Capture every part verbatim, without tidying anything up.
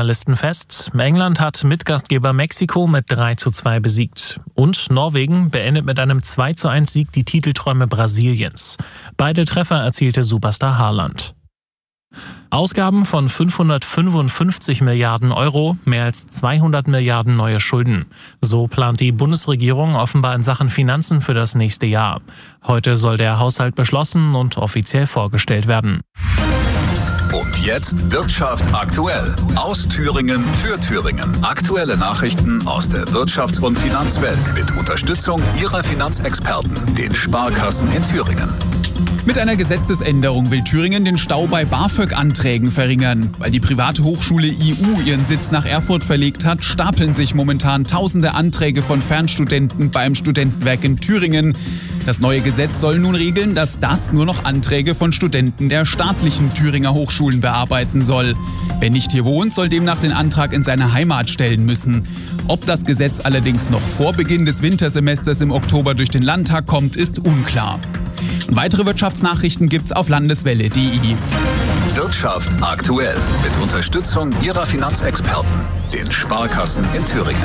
Finalisten fest. England hat Mitgastgeber Mexiko mit drei zu zwei besiegt. Und Norwegen beendet mit einem zwei zu eins Sieg die Titelträume Brasiliens. Beide Treffer erzielte Superstar Haaland. Ausgaben von fünfhundertfünfundfünfzig Milliarden Euro, mehr als zweihundert Milliarden neue Schulden. So plant die Bundesregierung offenbar in Sachen Finanzen für das nächste Jahr. Heute soll der Haushalt beschlossen und offiziell vorgestellt werden. Und jetzt Wirtschaft aktuell. Aus Thüringen für Thüringen. Aktuelle Nachrichten aus der Wirtschafts- und Finanzwelt mit Unterstützung Ihrer Finanzexperten, den Sparkassen in Thüringen. Mit einer Gesetzesänderung will Thüringen den Stau bei BAföG-Anträgen verringern. Weil die private Hochschule I U ihren Sitz nach Erfurt verlegt hat, stapeln sich momentan tausende Anträge von Fernstudenten beim Studentenwerk in Thüringen. Das neue Gesetz soll nun regeln, dass das nur noch Anträge von Studenten der staatlichen Thüringer Hochschulen bearbeiten soll. Wer nicht hier wohnt, soll demnach den Antrag in seine Heimat stellen müssen. Ob das Gesetz allerdings noch vor Beginn des Wintersemesters im Oktober durch den Landtag kommt, ist unklar. Und weitere Wirtschaftsnachrichten gibt's auf landeswelle punkt de. Wirtschaft aktuell mit Unterstützung Ihrer Finanzexperten, den Sparkassen in Thüringen.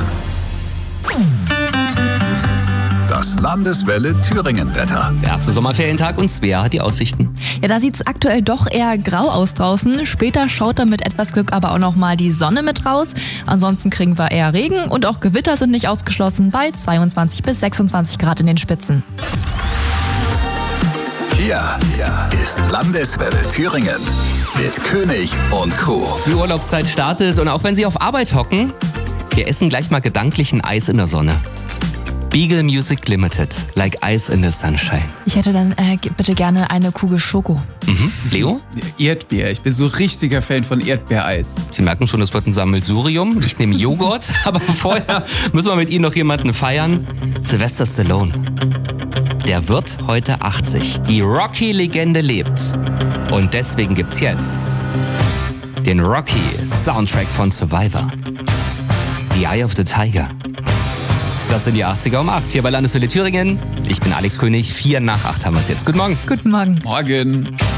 Das Landeswelle Thüringen-Wetter. Der erste Sommerferientag und Svea hat die Aussichten. Ja, da sieht's aktuell doch eher grau aus draußen. Später schaut dann mit etwas Glück aber auch noch mal die Sonne mit raus. Ansonsten kriegen wir eher Regen und auch Gewitter sind nicht ausgeschlossen bei zweiundzwanzig bis sechsundzwanzig Grad in den Spitzen. Hier ist Landeswelle Thüringen mit König und Co. Die Urlaubszeit startet und auch wenn Sie auf Arbeit hocken, wir essen gleich mal gedanklich ein Eis in der Sonne. Beagle Music Limited, like ice in the sunshine. Ich hätte dann äh, bitte gerne eine Kugel Schoko. Mhm. Leo? Erdbeer. Ich bin so richtiger Fan von Erdbeereis. Sie merken schon, es wird ein Sammelsurium. Ich nehme Joghurt, aber vorher müssen wir mit Ihnen noch jemanden feiern. Sylvester Stallone. Der wird heute achtzig. Die Rocky-Legende lebt. Und deswegen gibt's jetzt den Rocky-Soundtrack von Survivor. The Eye of the Tiger. Das sind die achtziger um acht hier bei Landeswelle Thüringen. Ich bin Alex König. Vier nach acht haben wir es jetzt. Guten Morgen. Guten Morgen. Morgen.